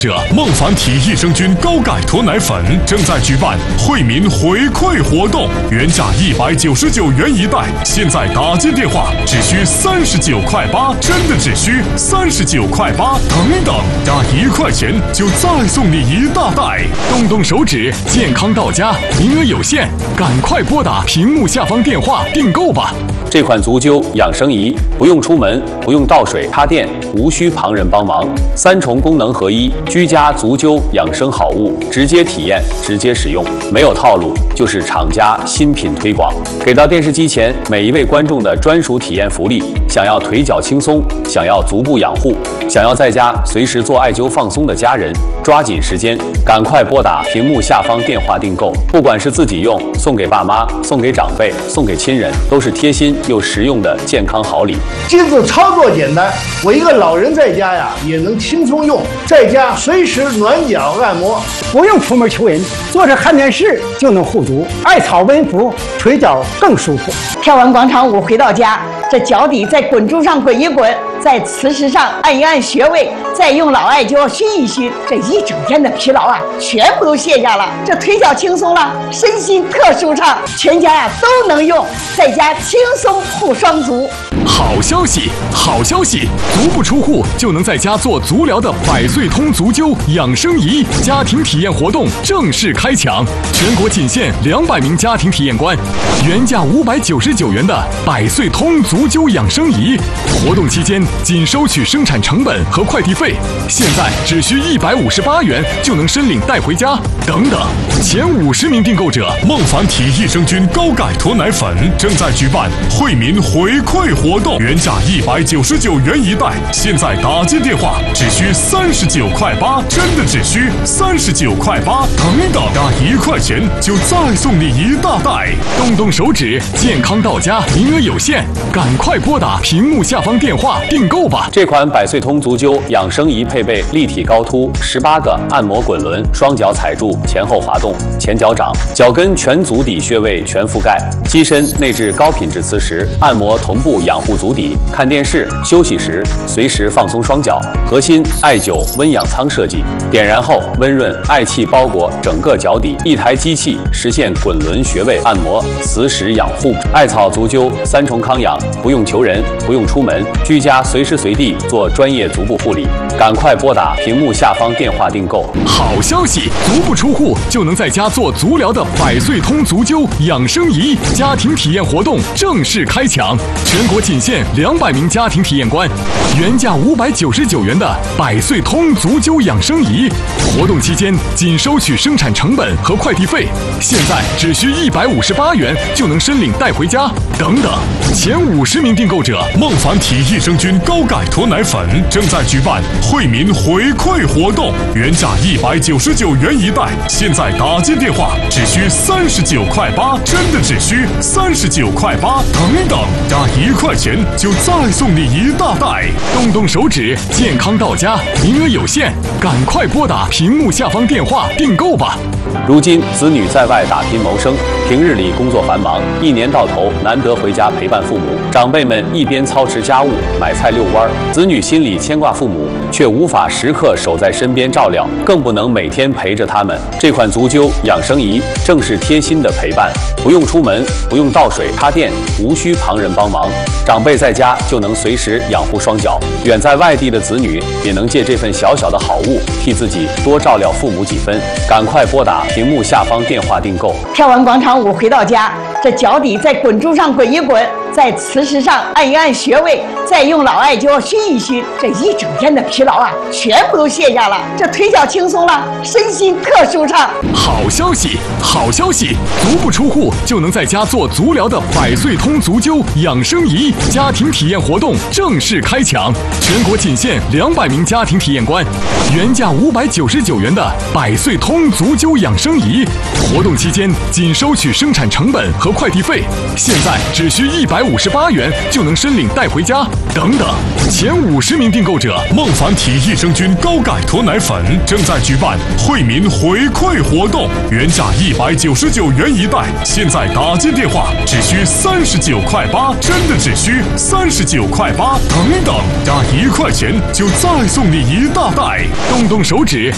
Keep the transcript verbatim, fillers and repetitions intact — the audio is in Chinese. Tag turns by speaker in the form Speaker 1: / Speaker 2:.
Speaker 1: 者孟凡体益生菌高钙脱奶粉正在举办惠民回馈活动，原价一百九十九元一袋，现在打进电话只需三十九块八，真的只需三十九块八，等等，加一块钱就再送你一大袋。动动手指，健康到家，名额有限，赶快拨打屏幕下方电话订购吧。
Speaker 2: 这款足灸养生仪不用出门，不用倒水插电，无需旁人帮忙，三重功能合一，居家足灸养生好物，直接体验，直接使用，没有套路，就是厂家新品推广。给到电视机前每一位观众的专属体验福利：想要腿脚轻松，想要足部养护，想要在家随时做艾灸放松的家人，抓紧时间，赶快拨打屏幕下方电话订购。不管是自己用，送给爸妈，送给长辈，送给亲人，都是贴心又实用的健康好礼。
Speaker 3: 机子操作简单，我一个老人在家呀也能轻松用，在家随时暖脚按摩，
Speaker 4: 不用出门求人，坐着看电视就能护足，艾草温敷，腿脚更舒服。
Speaker 5: 跳完广场舞回到家，这脚底在滚珠上滚一滚，在磁石上按一按穴位，再用老艾灸熏一熏，这一整天的疲劳啊全部都卸下了，这腿脚轻松了，身心特舒畅，全家呀都能用，在家轻松护双足。
Speaker 1: 好消息，好消息！足不出户就能在家做足疗的百岁通足灸养生仪家庭体验活动正式开抢，全国仅限两百名家庭体验官，原价五百九十九元的百岁通足灸养生仪，活动期间仅收取生产成本和快递费，现在只需一百五十八元就能申领带回家。等等，前五十名订购者，孟凡体益生菌高钙脱奶粉正在举办惠民回馈活动，原价一百九十九元一袋，现在打进电话只需三十九块八，真的只需三十九块八，等等，加一块钱就再送你一大袋。动动手指，健康到家，名额有限，赶快拨打屏幕下方电话订购吧。
Speaker 2: 这款百岁通足灸养生仪配备立体高凸十八个按摩滚轮，双脚踩住，前后滑动，前脚掌，脚跟全足底穴位全覆盖，机身内置高品质磁石，按摩同步养护足底，看电视、休息时随时放松双脚。核心艾灸温养舱设计，点燃后温润，艾气包裹整个脚底，一台机器实现滚轮穴位按摩、磁石养护。艾草足灸三重康养，不用求人，不用出门，居家随时随地做专业足部护理。赶快拨打屏幕下方电话订购。
Speaker 1: 好消息，足不出户就能在家做足疗的百岁通足灸养生仪家庭体验活动正式开抢，全国仅限两百名家庭体验官，原价五百九十九元的百岁通足灸养生仪，活动期间仅收取生产成本和快递费，现在只需一百五十八元就能申领带回家。等等，前五十名订购者，孟凡体益生菌高钙脱奶粉正在举办惠民回馈活动，原价一百九十九元一袋，现在打进电话只需三十九块八，真的只需三十九块八，等等，加一块钱就再送你一大袋。动动手指，健康到家，名额有限，赶快拨打屏幕下方电话订购吧。
Speaker 2: 如今子女在外打拼谋生，平日里工作繁忙，一年到头难得回家陪伴父母，长辈们一边操持家务、买菜遛弯，子女心里牵挂父母，却无法时刻守在身边照料，更不能每天陪着他们。这款足灸养生仪正是贴心的陪伴，不用出门，不用倒水插电，无需旁人帮忙，长辈在家就能随时养护双脚，远在外地的子女也能借这份小小的好物，替自己多照料父母几分。赶快拨打屏幕下方电话订购。
Speaker 5: 跳完广场舞回到家，这脚底在滚珠上滚一滚，在磁石上按一按穴位，再用老艾灸熏一熏，这一整天的疲劳啊全部都卸下了，这腿脚轻松了，身心特舒畅。
Speaker 1: 好消息，好消息！足不出户就能在家做足疗的百岁通足灸养生仪家庭体验活动正式开抢，全国仅限两百名家庭体验官，原价五百九十九元的百岁通足灸养生仪，活动期间仅收取生产成本和快递费，现在只需一百五十八元就能申领带回家。等等，前五十名订购者，孟凡体益生菌高钙脱奶粉正在举办惠民回馈活动，原价一百九十九元一袋，现在打进电话只需三十九块八，真的只需三十九块八，等等，加一块钱就再送你一大袋。动动手指，